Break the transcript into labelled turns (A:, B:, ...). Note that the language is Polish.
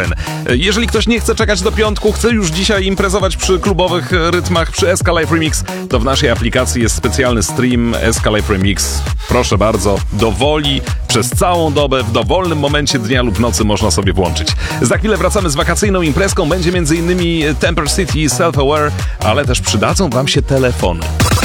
A: 1. Jeżeli ktoś nie chce czekać do piątku, chce już dzisiaj imprezować przy klubowych rytmach, przy SK Live Remix, to w naszej aplikacji jest specjalny stream SK Live Remix. Proszę bardzo, do woli, przez całą dobę, w dowolnym momencie dnia lub nocy można sobie włączyć. Za chwilę wracamy z wakacyjną imprezką, będzie m.in. Temper City, Self Aware, ale też przydadzą wam się telefony.